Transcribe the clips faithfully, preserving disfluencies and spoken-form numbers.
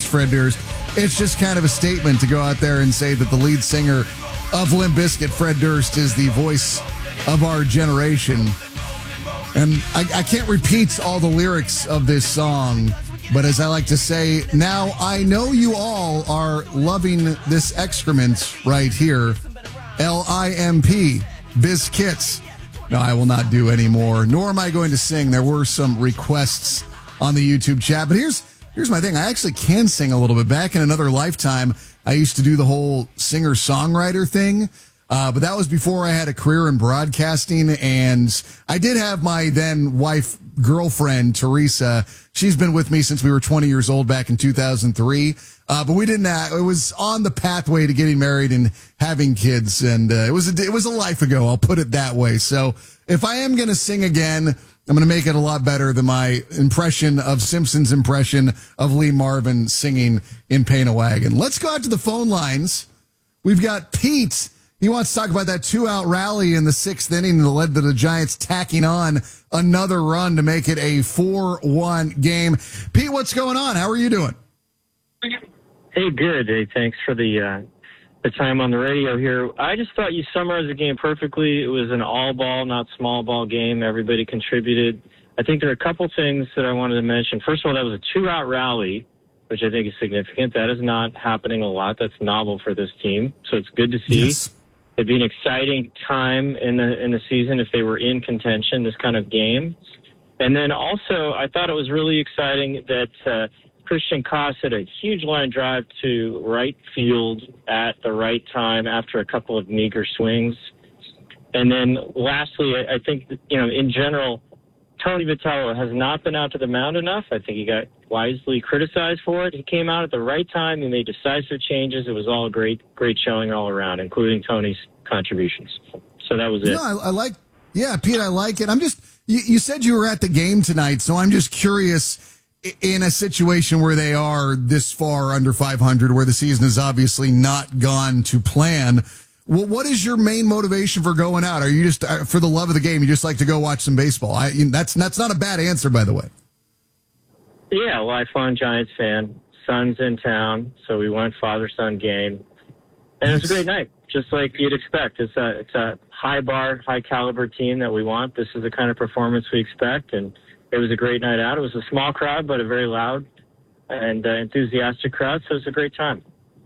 Fred Durst. It's just kind of a statement to go out there and say that the lead singer of Limp Bizkit, Fred Durst, is the voice of our generation. And I, I can't repeat all the lyrics of this song, but as I like to say, now I know you all are loving this excrement right here. L I M P, Bizkits. No, I will not do any more, nor am I going to sing. There were some requests on the YouTube chat, but here's here's my thing. I actually can sing a little bit. Back in another lifetime, I used to do the whole singer-songwriter thing, uh, but that was before I had a career in broadcasting, and I did have my then wife, girlfriend, Teresa. She's been with me since we were twenty years old back in two thousand three. Uh, but we didn't have, it was on the pathway to getting married and having kids. And, uh, it was a, it was a life ago. I'll put it that way. So if I am going to sing again, I'm going to make it a lot better than my impression of Simpsons impression of Lee Marvin singing in Paint a Wagon. Let's go out to the phone lines. We've got Pete. He wants to talk about that two-out rally in the sixth inning that led to the Giants tacking on another run to make it a four one game. Pete, what's going on? How are you doing? Hey, good. Hey, thanks for the uh, the time on the radio here. I just thought you summarized the game perfectly. It was an all-ball, not small-ball game. Everybody contributed. I think there are a couple things that I wanted to mention. First of all, that was a two-out rally, which I think is significant. That is not happening a lot. That's novel for this team, so it's good to see. Yes. It'd be an exciting time in the in the season if they were in contention, this kind of game. And then also, I thought it was really exciting that uh, Christian Koss had a huge line drive to right field at the right time after a couple of meager swings. And then lastly, I, I think, that, you know, in general, Tony Vitello has not been out to the mound enough. I think he got wisely criticized for it. He came out at the right time. He made decisive changes. It was all a great, great showing all around, including Tony's contributions. So that was it. No, I, I like, yeah, Pete, I like it. I'm just, you, you said you were at the game tonight, so I'm just curious, in a situation where they are this far under five hundred, where the season has obviously not gone to plan, well, what is your main motivation for going out? Are you just, uh, for the love of the game, you just like to go watch some baseball? I, you know, that's, that's not a bad answer, by the way. Yeah, lifelong Giants fan. Son's in town, so we went father-son game. And it was a great night, just like you'd expect. It's a, it's a high-bar, high-caliber team that we want. This is the kind of performance we expect, and it was a great night out. It was a small crowd, but a very loud and uh, enthusiastic crowd, so it was a great time.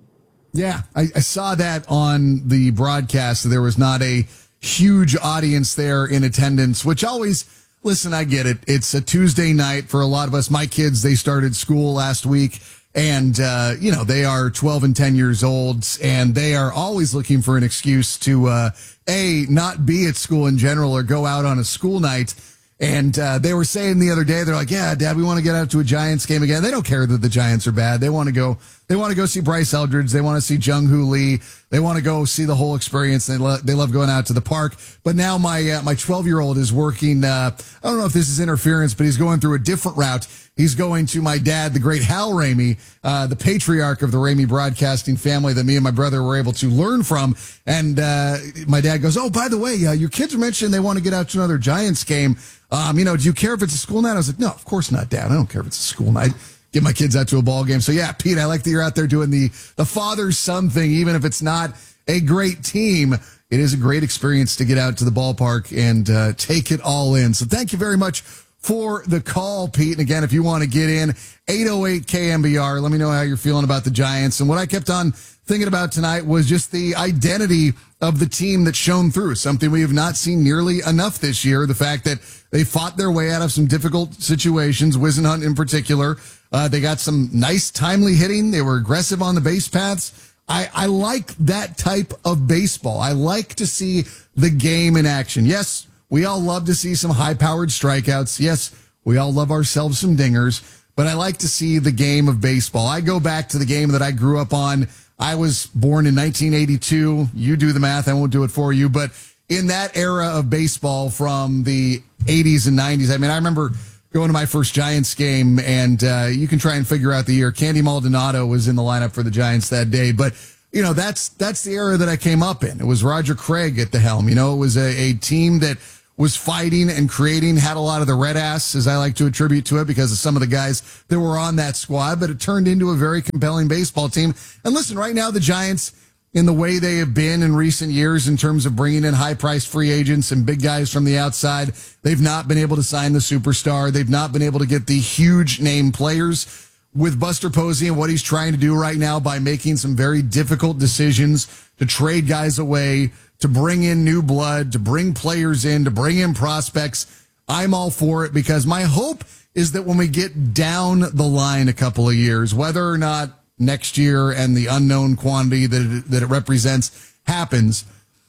Yeah, I, I saw that on the broadcast. There was not a huge audience there in attendance, which always, listen, I get it. It's a Tuesday night for a lot of us. My kids, they started school last week, and, uh, you know, they are twelve and ten years old, and they are always looking for an excuse to, uh, A, not be at school in general or go out on a school night. And uh, they were saying the other day, they're like, yeah, Dad, we want to get out to a Giants game again. They don't care that the Giants are bad. They want to go, they want to go see Bryce Eldridge. They want to see Jung Hoo Lee. They want to go see the whole experience. They, lo- they love going out to the park. But now my, uh, my twelve year old is working, uh, I don't know if this is interference, but he's going through a different route. He's going to my dad, the great Hal Ramey, uh, the patriarch of the Ramey broadcasting family that me and my brother were able to learn from. And, uh, my dad goes, oh, by the way, uh, your kids are mentioning they want to get out to another Giants game. Um, you know, do you care if it's a school night? I was like, no, of course not, Dad. I don't care if it's a school night. Get my kids out to a ball game. So yeah, Pete, I like that you're out there doing the, the father-son thing, even if it's not a great team. It is a great experience to get out to the ballpark and, uh, take it all in. So thank you very much for the call, Pete. And again, if you want to get in, eight oh eight K M B R, let me know how you're feeling about the Giants. And what I kept on thinking about tonight was just the identity of the team that shone through, something we have not seen nearly enough this year. The fact that they fought their way out of some difficult situations, Whisenhunt in particular. Uh, they got some nice, timely hitting. They were aggressive on the base paths. I, I like that type of baseball. I like to see the game in action. Yes, we all love to see some high-powered strikeouts. Yes, we all love ourselves some dingers. But I like to see the game of baseball. I go back to the game that I grew up on. I was born in nineteen eighty-two. You do the math. I won't do it for you. But in that era of baseball from the eighties and nineties, I mean, I remember going to my first Giants game, and uh, you can try and figure out the year. Candy Maldonado was in the lineup for the Giants that day. But, you know, that's that's the era that I came up in. It was Roger Craig at the helm. You know, it was a, a team that was fighting and creating, had a lot of the red ass, as I like to attribute to it, because of some of the guys that were on that squad, but it turned into a very compelling baseball team. And listen, right now the Giants, in the way they have been in recent years in terms of bringing in high-priced free agents and big guys from the outside, they've not been able to sign the superstar. They've not been able to get the huge-name players. With Buster Posey and what he's trying to do right now by making some very difficult decisions to trade guys away, to bring in new blood, to bring players in, to bring in prospects, I'm all for it, because my hope is that when we get down the line a couple of years, whether or not next year and the unknown quantity that it, that it represents happens,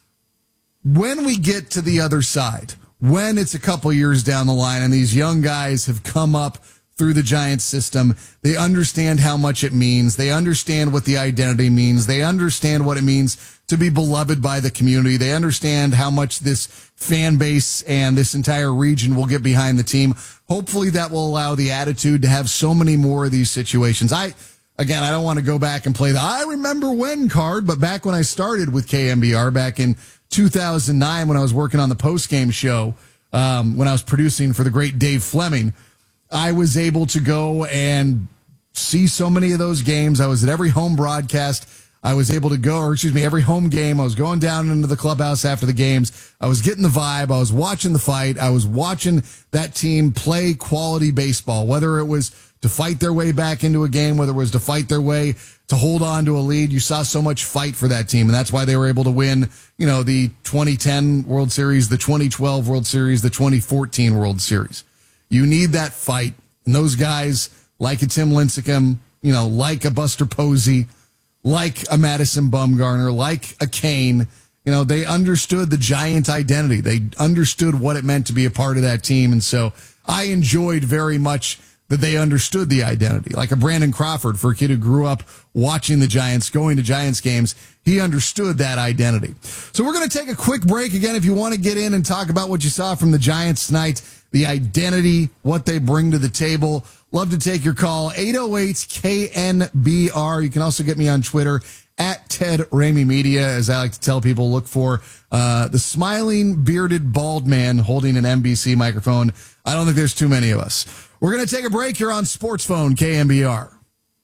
when we get to the other side, when it's a couple years down the line and these young guys have come up through the Giants system, they understand how much it means. They understand what the identity means. They understand what it means to be beloved by the community. They understand how much this fan base and this entire region will get behind the team. Hopefully that will allow the attitude to have so many more of these situations. I, Again, I don't want to go back and play the I remember when card, but back when I started with K M B R back in two thousand nine, when I was working on the post-game show, um, when I was producing for the great Dave Fleming, I was able to go and see so many of those games. I was at every home broadcast. I was able to go, or excuse me, every home game. I was going down into the clubhouse after the games. I was getting the vibe. I was watching the fight. I was watching that team play quality baseball, whether it was to fight their way back into a game, whether it was to fight their way to hold on to a lead. You saw so much fight for that team, and that's why they were able to win, you know, the twenty ten World Series, the twenty twelve World Series, the twenty fourteen World Series. You need that fight, and those guys, like a Tim Lincecum, you know, like a Buster Posey, like a Madison Bumgarner, like a Kane, you know, they understood the Giant identity. They understood what it meant to be a part of that team, and so I enjoyed very much that they understood the identity. Like a Brandon Crawford, for a kid who grew up watching the Giants, going to Giants games, he understood that identity. So we're going to take a quick break. Again, if you want to get in and talk about what you saw from the Giants tonight, the identity, what they bring to the table, love to take your call. eight oh eight K N B R. You can also get me on Twitter at Ted Ramey Media. As I like to tell people, look for uh, the smiling, bearded, bald man holding an N B C microphone. I don't think there's too many of us. We're going to take a break here on Sports Phone K M B R.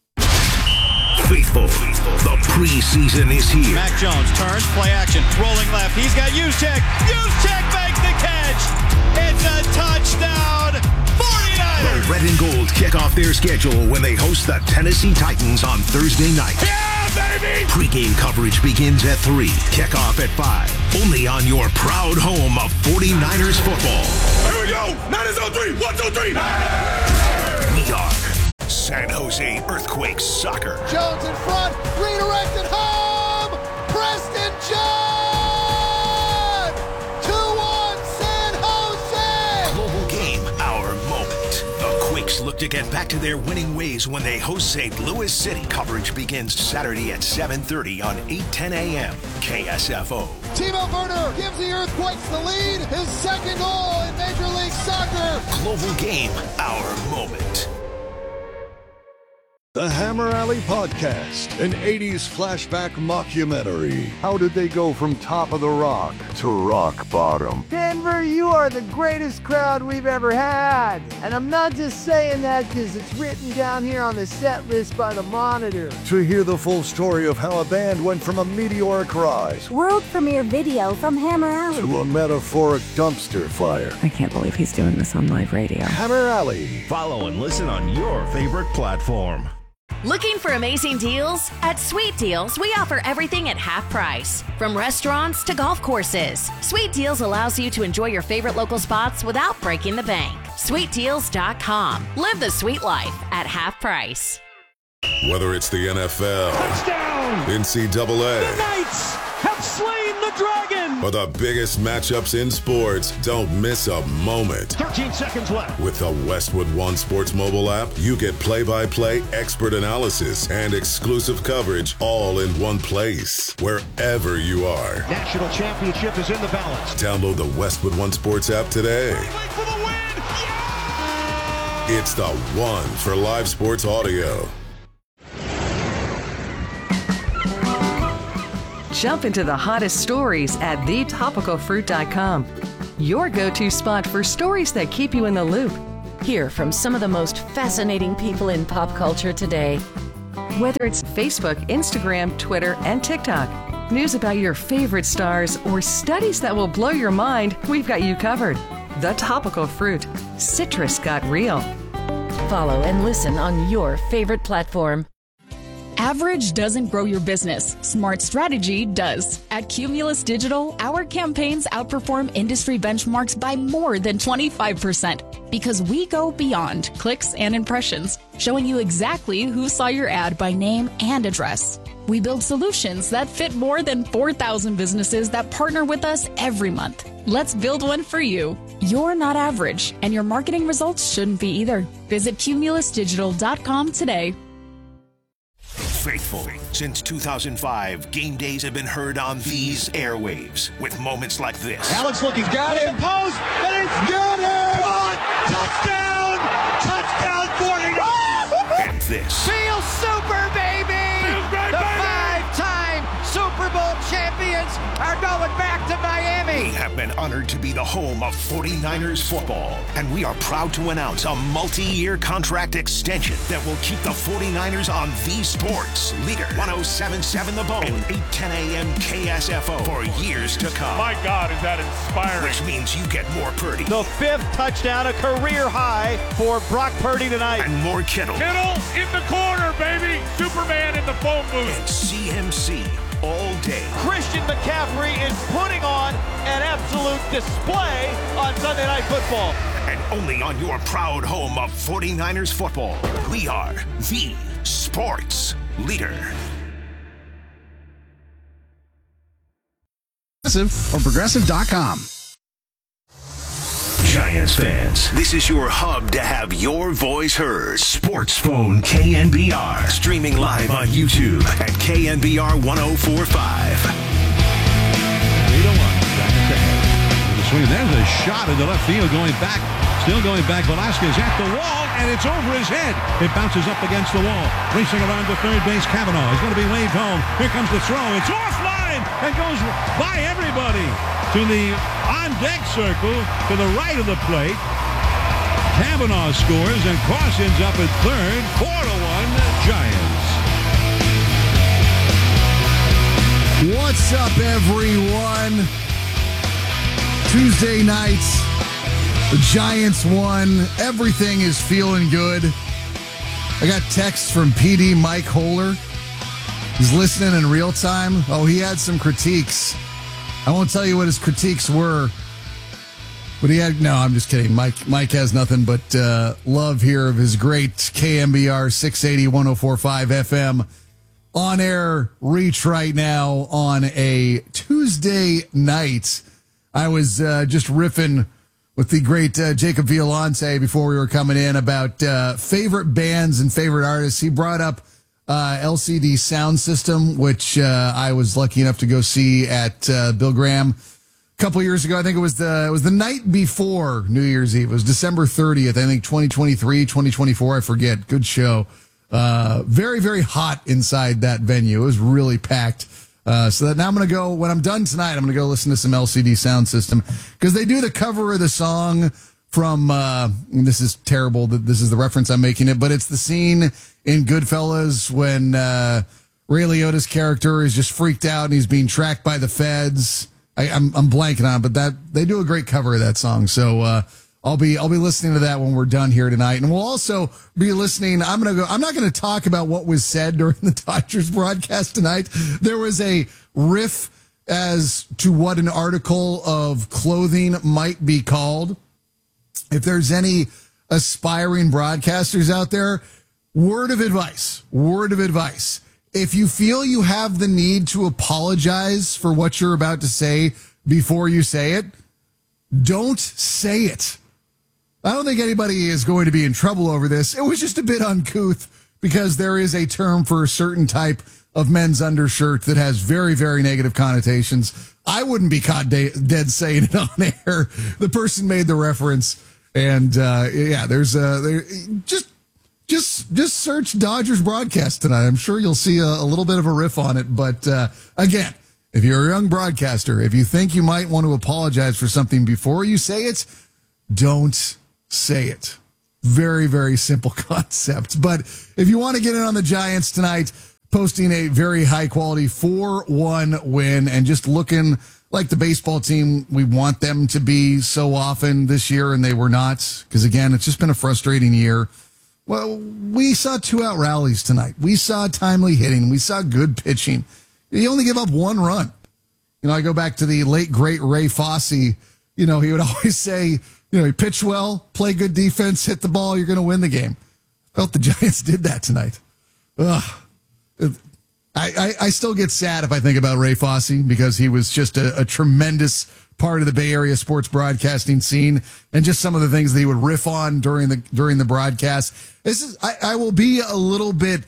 Faithful, the preseason is here. Mac Jones turns, play action, rolling left. He's got Juszczyk. Juszczyk makes the catch. It's a touchdown. forty-niners. The Red and Gold kick off their schedule when they host the Tennessee Titans on Thursday night. Yeah, baby! Pre-game coverage begins at three. Kickoff at five. Only on your proud home of forty-niners football. Here we go. Niners on three. One, two, three. We are San Jose Earthquakes Soccer. Jones in front. Redirected home. Preston John. two one San Jose. Global game, our moment. The Quakes look to get back to their winning ways when they host Saint Louis City. Coverage begins Saturday at seven thirty on eight ten a.m. K S F O. Timo Werner gives the Earthquakes the lead. His second goal in Major League Soccer. Global game, our moment. The Hammer Alley Podcast, an eighties flashback mockumentary. How did they go from top of the rock to rock bottom? Denver, you are the greatest crowd we've ever had. And I'm not just saying that because it's written down here on the set list by the Monitor. To hear the full story of how a band went from a meteoric rise world premiere video from Hammer Alley to a metaphoric dumpster fire. I can't believe he's doing this on live radio. Hammer Alley. Follow and listen on your favorite platform. Looking for amazing deals? At Sweet Deals, we offer everything at half price. From restaurants to golf courses, Sweet Deals allows you to enjoy your favorite local spots without breaking the bank. sweet deals dot com. Live the sweet life at half price. Whether it's the N F L, Touchdown. N C double A, The Knights have slain the dragon. or the biggest matchups in sports, don't miss a moment. thirteen seconds left. With the Westwood One Sports mobile app, you get play-by-play, expert analysis, and exclusive coverage all in one place, wherever you are. National championship is in the balance. Download the Westwood One Sports app today. For the win. Yeah! It's the one for live sports audio. Jump into the hottest stories at the topical fruit dot com. your go-to spot for stories that keep you in the loop. Hear from some of the most fascinating people in pop culture today. Whether it's Facebook, Instagram, Twitter, and TikTok, news about your favorite stars, or studies that will blow your mind, we've got you covered. The Topical Fruit. Citrus got real. Follow and listen on your favorite platform. Average doesn't grow your business. Smart strategy does. At Cumulus Digital, our campaigns outperform industry benchmarks by more than twenty-five percent because we go beyond clicks and impressions, showing you exactly who saw your ad by name and address. We build solutions that fit more than four thousand businesses that partner with us every month. Let's build one for you. You're not average, and your marketing results shouldn't be either. Visit cumulus digital dot com today. Faithful. Since two thousand five, game days have been heard on these airwaves with moments like this. Alex looking, got him, post, and it's got him! Touchdown! Touchdown, forty-nine! And this. Feel super, baby! The five-time Super Bowl champions are going back to Miami. We have been honored to be the home of forty-niners football, and we are proud to announce a multi-year contract extension that will keep the forty-niners on the sports leader. one oh seven point seven The Bone and eight ten a.m. K S F O for years to come. My God, is that inspiring. Which means you get more Purdy. The fifth touchdown, a career high for Brock Purdy tonight. And more Kittle. Kittle in the corner, baby. Superman in the phone booth. And C M C all day. Christian McCaffrey is putting on an absolute display on Sunday Night Football. And only on your proud home of forty-niners football, we are the sports leader. Progressive or progressive dot com. Giants fans, this is your hub to have your voice heard. Sports Phone K N B R. Streaming live on YouTube at K N B R one oh four point five. three to one. Giants ahead. The swing. There's a shot into left field going back. Still going back. Velasquez at the wall, and it's over his head. It bounces up against the wall. Racing around to third base, Cavanaugh is going to be waved home. Here comes the throw. It's offline and goes by everybody to the on-deck circle to the right of the plate. Cavanaugh scores, and Cross ends up at third. four to one Giants. What's up, everyone? Tuesday nights, the Giants won. Everything is feeling good. I got text from P D Mike Holler. He's listening in real time. Oh, he had some critiques. I won't tell you what his critiques were, but he had, no, I'm just kidding. Mike Mike has nothing but uh, love here of his great K M B R six eighty, one oh four point five F M on-air reach right now on a Tuesday night. I was uh, just riffing with the great uh, Jacob Violante before we were coming in about uh, favorite bands and favorite artists. He brought up Uh, L C D Sound System, which uh, I was lucky enough to go see at uh, Bill Graham a couple years ago. I think it was the it was the night before New Year's Eve. It was December thirtieth, I think, twenty twenty-three, twenty twenty-four. I forget. Good show. Uh, very, very hot inside that venue. It was really packed. Uh, so that now I'm going to go, when I'm done tonight, I'm going to go listen to some L C D Sound System because they do the cover of the song from, uh, and this is terrible that this is the reference I'm making it, but it's the scene in Goodfellas when uh, Ray Liotta's character is just freaked out and he's being tracked by the feds. I, I'm, I'm blanking on it, but that they do a great cover of that song. So uh, I'll be I'll be listening to that when we're done here tonight, and we'll also be listening. I'm gonna go. I'm not going to talk about what was said during the Dodgers broadcast tonight. There was a riff as to what an article of clothing might be called. If there's any aspiring broadcasters out there, word of advice, word of advice. If you feel you have the need to apologize for what you're about to say before you say it, don't say it. I don't think anybody is going to be in trouble over this. It was just a bit uncouth because there is a term for a certain type of men's undershirt that has very, very negative connotations. I wouldn't be caught de- dead saying it on air. The person made the reference. And, uh, yeah, there's a, there, just, just, just search Dodgers broadcast tonight. I'm sure you'll see a, a little bit of a riff on it. But, uh, again, If you're a young broadcaster, if you think you might want to apologize for something before you say it, don't say it. Very, very simple concept. But if you want to get in on the Giants tonight, posting a very high-quality four one win and just looking like the baseball team we want them to be so often this year, and they were not, because, again, it's just been a frustrating year. Well, we saw two-out rallies tonight. We saw timely hitting. We saw good pitching. You only give up one run. You know, I go back to the late, great Ray Fosse. You know, he would always say, you know, you pitch well, play good defense, hit the ball, you're going to win the game. Felt the Giants did that tonight. Ugh. I, I, I still get sad if I think about Ray Fosse because he was just a, a tremendous part of the Bay Area sports broadcasting scene and just some of the things that he would riff on during the during the broadcast. This is I, I will be a little bit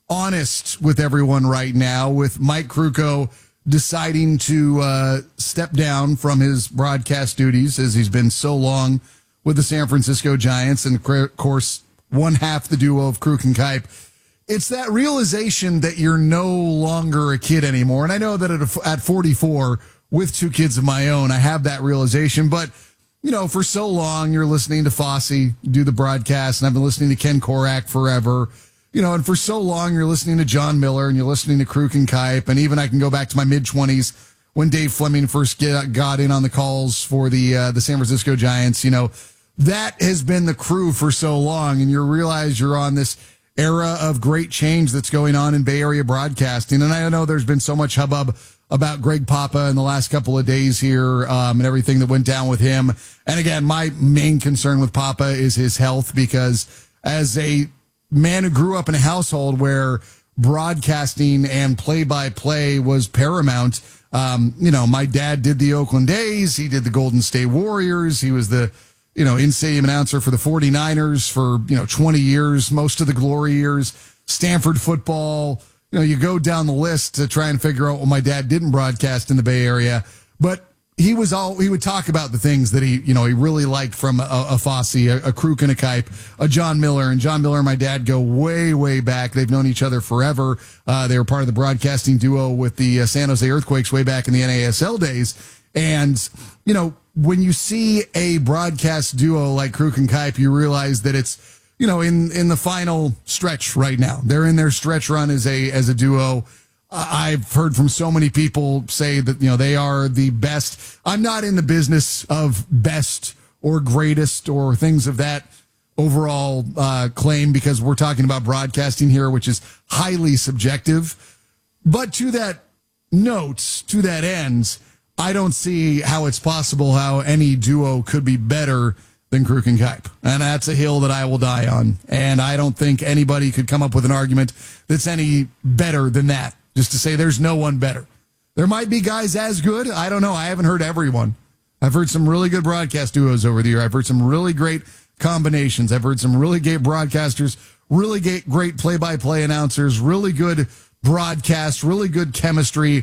honest with everyone right now with Mike Krukow deciding to uh, step down from his broadcast duties as he's been so long with the San Francisco Giants and, of course, one half the duo of Kruk and Kipe. It's that realization that you're no longer a kid anymore. And I know that at, at forty-four, with two kids of my own, I have that realization. But, you know, for so long, you're listening to Fosse do the broadcast, and I've been listening to Ken Korak forever. You know, and for so long, you're listening to John Miller, and you're listening to Kruk and Kipe. And even I can go back to my mid-twenties when Dave Fleming first get, got in on the calls for the uh, the San Francisco Giants. You know, that has been the crew for so long, and you realize you're on this era of great change that's going on in Bay Area broadcasting. And I know there's been so much hubbub about Greg Papa in the last couple of days here um, and everything that went down with him. And again, my main concern with Papa is his health, because as a man who grew up in a household where broadcasting and play-by-play was paramount, um, you know, my dad did the Oakland A's. He did the Golden State Warriors. He was the you know, in-stadium announcer for the forty-niners for, you know, twenty years, most of the glory years, Stanford football. You know, you go down the list to try and figure out what my dad didn't broadcast in the Bay Area. But he was all, he would talk about the things that he, you know, he really liked from a, a Fosse, a, a Kruk and a Kipe, a John Miller. And John Miller and my dad go way, way back. They've known each other forever. Uh, they were part of the broadcasting duo with the uh, San Jose Earthquakes way back in the N A S L days. And, you know, when you see a broadcast duo like Kruk and Kipe, you realize that it's, you know, in, in the final stretch right now. They're in their stretch run as a as a duo. Uh, I've heard from so many people say that, you know, they are the best. I'm not in the business of best or greatest or things of that overall uh, claim, because we're talking about broadcasting here, which is highly subjective. But to that note, to that end, I don't see how it's possible how any duo could be better than Kruk and Kipe. And that's a hill that I will die on. And I don't think anybody could come up with an argument that's any better than that, just to say there's no one better. There might be guys as good. I don't know. I haven't heard everyone. I've heard some really good broadcast duos over the year. I've heard some really great combinations. I've heard some really great broadcasters, really great play-by-play announcers, really good broadcasts, really good chemistry.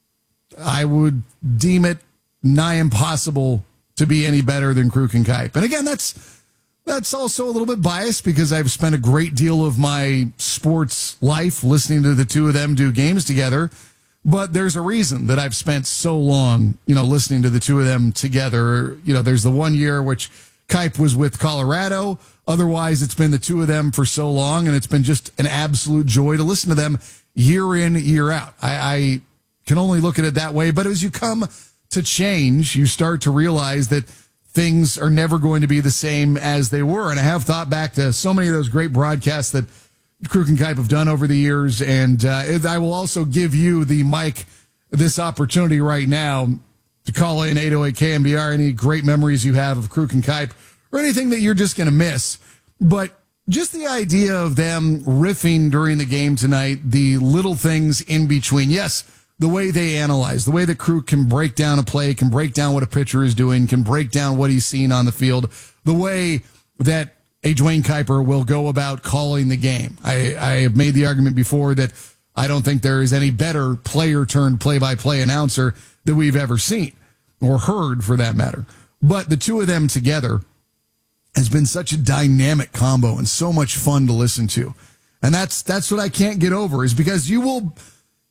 I would deem it nigh impossible to be any better than Kruk and Kipe. And again, that's that's also a little bit biased because I've spent a great deal of my sports life listening to the two of them do games together. But there's a reason that I've spent so long, you know, listening to the two of them together. You know, there's the one year which Kipe was with Colorado. Otherwise, it's been the two of them for so long, and it's been just an absolute joy to listen to them year in, year out. I, I can only look at it that way. But as you come to change, you start to realize that things are never going to be the same as they were. And I have thought back to so many of those great broadcasts that Kruk and Kipe have done over the years. And uh, I will also give you, the mic, this opportunity right now to call in eight oh eight K M B R, any great memories you have of Kruk and Kipe or anything that you're just going to miss. But just the idea of them riffing during the game tonight, the little things in between. Yes, the way they analyze, the way the Kruk can break down a play, can break down what a pitcher is doing, can break down what he's seen on the field, the way that a Dwayne Kuiper will go about calling the game. I, I have made the argument before that I don't think there is any better player turned play-by-play announcer that we've ever seen or heard, for that matter. But the two of them together has been such a dynamic combo and so much fun to listen to. And that's that's what I can't get over, is because you will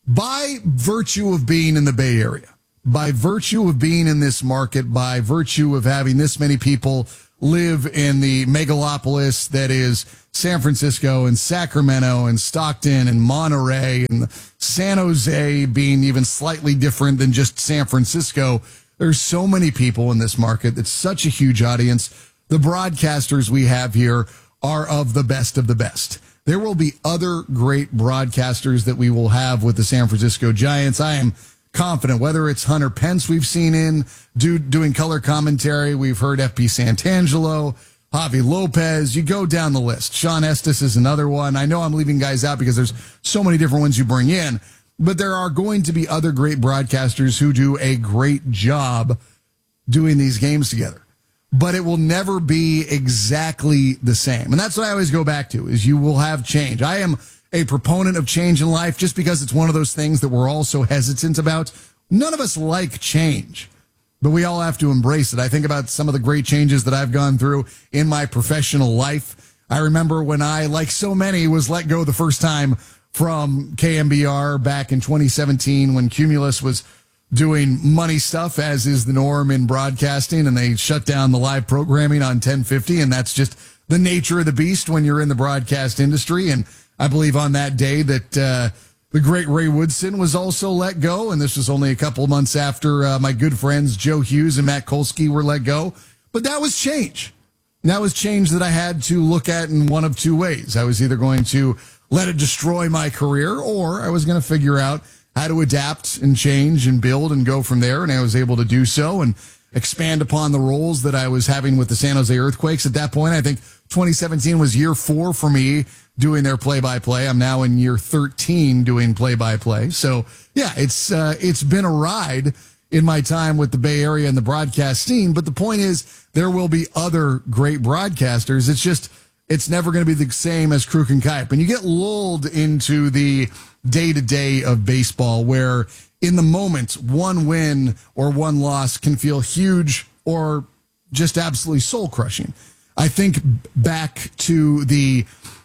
by virtue of being in the Bay Area, by virtue of being in this market, by virtue of having this many people live in the megalopolis that is San Francisco and Sacramento and Stockton and Monterey and San Jose being even slightly different than just San Francisco, there's so many people in this market. It's such a huge audience. The broadcasters we have here are of the best of the best. There will be other great broadcasters that we will have with the San Francisco Giants. I am confident, whether it's Hunter Pence we've seen in do, doing color commentary. We've heard F P Santangelo, Javi Lopez. You go down the list. Sean Estes is another one. I know I'm leaving guys out because there's so many different ones you bring in, but there are going to be other great broadcasters who do a great job doing these games together. But it will never be exactly the same. And that's what I always go back to, is you will have change. I am a proponent of change in life just because it's one of those things that we're all so hesitant about. None of us like change, but we all have to embrace it. I think about some of the great changes that I've gone through in my professional life. I remember when I, like so many, was let go the first time from K M B R back in twenty seventeen when Cumulus was doing money stuff, as is the norm in broadcasting, and they shut down the live programming on ten fifty, and that's just the nature of the beast when you're in the broadcast industry. And I believe on that day that uh, the great Ray Woodson was also let go, and this was only a couple of months after uh, my good friends Joe Hughes and Matt Kolsky were let go. But that was change. And that was change that I had to look at in one of two ways. I was either going to let it destroy my career, or I was going to figure out how to adapt and change and build and go from there. And I was able to do so and expand upon the roles that I was having with the San Jose Earthquakes. At that point, I think twenty seventeen was year four for me doing their play-by-play. I'm now in year thirteen doing play-by-play. So, yeah, it's uh, it's been a ride in my time with the Bay Area and the broadcast scene. But the point is, there will be other great broadcasters. It's just, it's never going to be the same as Kruk and Kuip. And you get lulled into the day-to-day of baseball where in the moment, one win or one loss can feel huge or just absolutely soul-crushing. I think back to the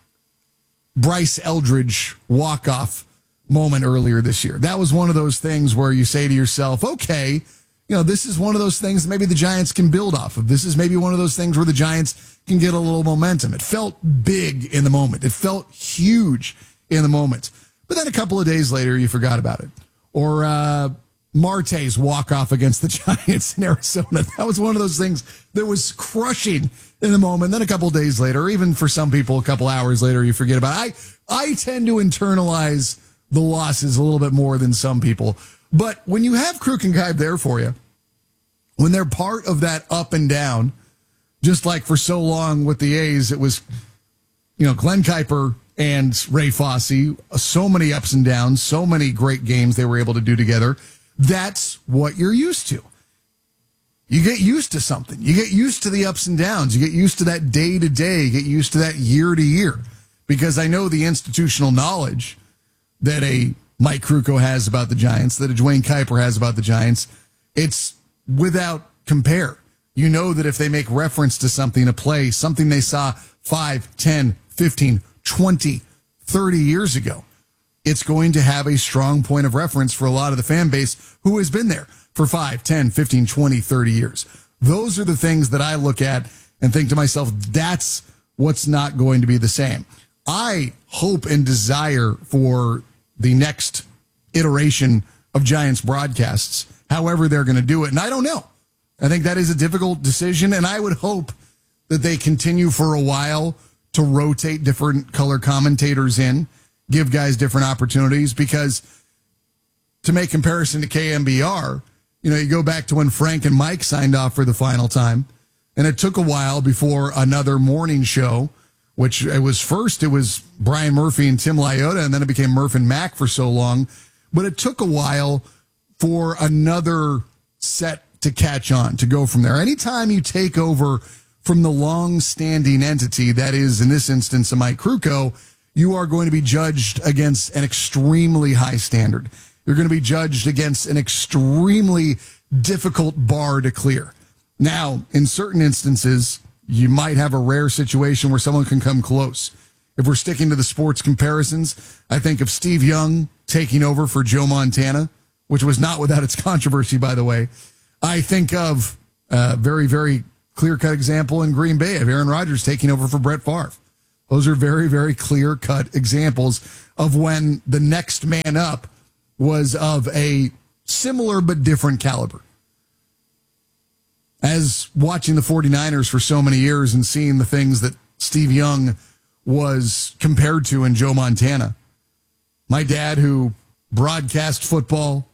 Bryce Eldridge walk-off moment earlier this year. That was one of those things where you say to yourself, okay, you know, this is one of those things that maybe the Giants can build off of. This is maybe one of those things where the Giants can get a little momentum. It felt big in the moment. It felt huge in the moment. But then a couple of days later, you forgot about it. Or uh, Marte's walk-off against the Giants in Arizona. That was one of those things that was crushing in the moment. Then a couple of days later, or even for some people, a couple hours later, you forget about it. I, I tend to internalize the losses a little bit more than some people. But when you have Kruk and Kuip there for you, when they're part of that up and down, just like for so long with the A's, it was, you know, Glenn Kuiper and Ray Fosse, so many ups and downs, so many great games they were able to do together. That's what you're used to. You get used to something. You get used to the ups and downs. You get used to that day to day. You get used to that year to year. Because I know the institutional knowledge that a Mike Krukow has about the Giants, that a Dwayne Kuiper has about the Giants, it's without compare. You know that if they make reference to something, a play, something they saw five, ten, fifteen, twenty, thirty years ago, it's going to have a strong point of reference for a lot of the fan base who has been there for five, ten, fifteen, twenty, thirty years. Those are the things that I look at and think to myself, that's what's not going to be the same. I hope and desire for the next iteration of Giants broadcasts, however they're going to do it. And I don't know. I think that is a difficult decision, and I would hope that they continue for a while to rotate different color commentators in, give guys different opportunities, because to make comparison to K M B R, you know, you go back to when Frank and Mike signed off for the final time, and it took a while before another morning show, which it was first, it was Brian Murphy and Tim Liotta, and then it became Murph and Mac for so long. But it took a while for another set to catch on, to go from there. Anytime you take over from the long-standing entity, that is, in this instance, a Mike Krukow, you are going to be judged against an extremely high standard. You're going to be judged against an extremely difficult bar to clear. Now, in certain instances, you might have a rare situation where someone can come close. If we're sticking to the sports comparisons, I think of Steve Young taking over for Joe Montana, which was not without its controversy, by the way. I think of a very, very clear-cut example in Green Bay of Aaron Rodgers taking over for Brett Favre. Those are very, very clear-cut examples of when the next man up was of a similar but different caliber. As watching the 49ers for so many years and seeing the things that Steve Young was compared to in Joe Montana, my dad, who broadcast football,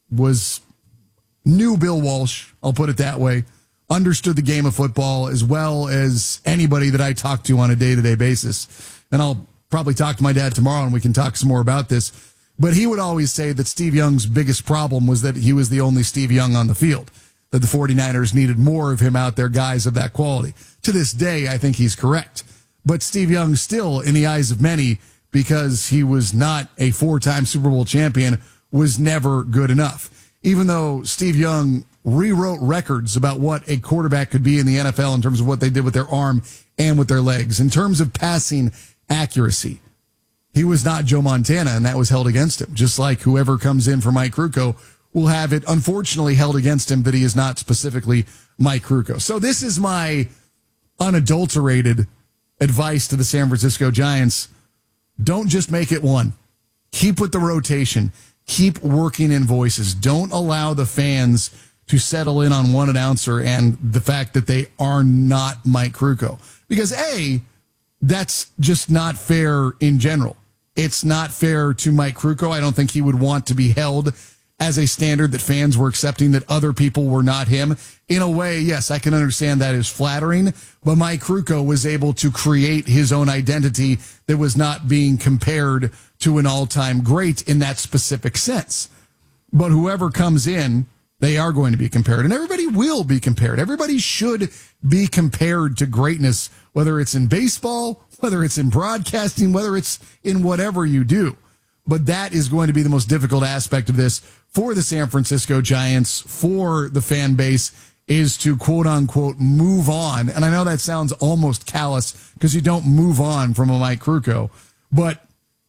was knew Bill Walsh, I'll put it that way, understood the game of football as well as anybody that I talk to on a day-to-day basis. And I'll probably talk to my dad tomorrow and we can talk some more about this. But he would always say that Steve Young's biggest problem was that he was the only Steve Young on the field, that the 49ers needed more of him out there, guys of that quality. To this day, I think he's correct. But Steve Young still, in the eyes of many, because he was not a four-time Super Bowl champion, was never good enough. Even though Steve Young rewrote records about what a quarterback could be in the N F L in terms of what they did with their arm and with their legs. In terms of passing accuracy, he was not Joe Montana, and that was held against him. Just like whoever comes in for Mike Krukow will have it, unfortunately, held against him that he is not specifically Mike Krukow. So this is my unadulterated advice to the San Francisco Giants. Don't just make it one. Keep with the rotation. Keep working in voices. Don't allow the fans to settle in on one announcer and the fact that they are not Mike Krukow. Because, A, that's just not fair in general. It's not fair to Mike Krukow. I don't think he would want to be held as a standard that fans were accepting that other people were not him. In a way, yes, I can understand that is flattering, but Mike Krukow was able to create his own identity that was not being compared to an all-time great in that specific sense. But whoever comes in, they are going to be compared, and everybody will be compared. Everybody should be compared to greatness, whether it's in baseball, whether it's in broadcasting, whether it's in whatever you do. But that is going to be the most difficult aspect of this for the San Francisco Giants, for the fan base, is to quote-unquote move on. And I know that sounds almost callous because you don't move on from a Mike Krukow, but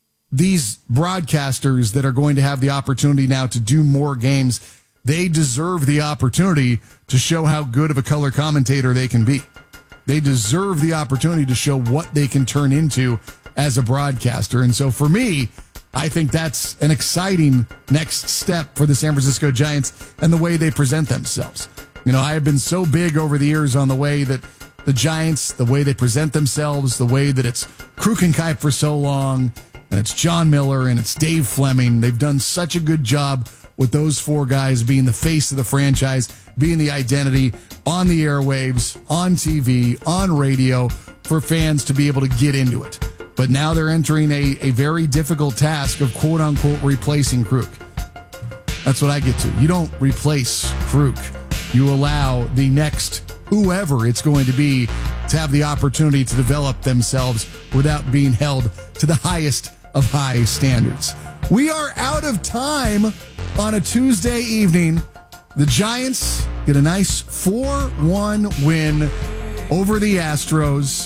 these broadcasters that are going to have the opportunity now to do more games, they deserve the opportunity to show how good of a color commentator they can be. They deserve the opportunity to show what they can turn into as a broadcaster. And so for me, I think that's an exciting next step for the San Francisco Giants and the way they present themselves. You know, I have been so big over the years on the way that the Giants, the way they present themselves, the way that it's Kruk and Kuip for so long, and it's John Miller and it's Dave Fleming. They've done such a good job with those four guys being the face of the franchise, being the identity on the airwaves, on T V, on radio, for fans to be able to get into it. But now they're entering a, a very difficult task of quote-unquote replacing Kruk. That's what I get to. You don't replace Kruk. You allow the next whoever it's going to be to have the opportunity to develop themselves without being held to the highest of high standards. We are out of time on a Tuesday evening. The Giants get a nice four one win over the Astros.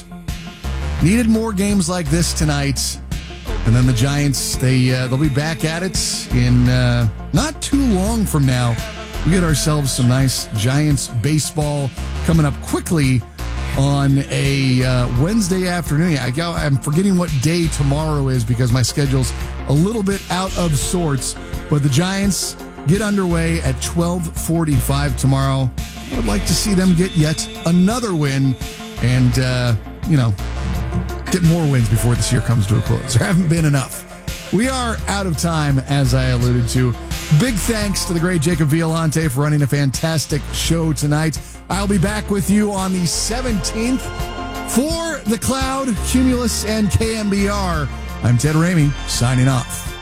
Needed more games like this tonight. And then the Giants, they, uh, they'll be back at it in uh, not too long from now. We get ourselves some nice Giants baseball coming up quickly on a uh, Wednesday afternoon. I, I'm forgetting what day tomorrow is because my schedule's a little bit out of sorts. But the Giants get underway at twelve forty-five tomorrow. I would like to see them get yet another win and, uh, you know, get more wins before this year comes to a close. There haven't been enough. We are out of time, as I alluded to. Big thanks to the great Jacob Violante for running a fantastic show tonight. I'll be back with you on the seventeenth for The Cloud, Cumulus, and K M B R. I'm Ted Ramey, signing off.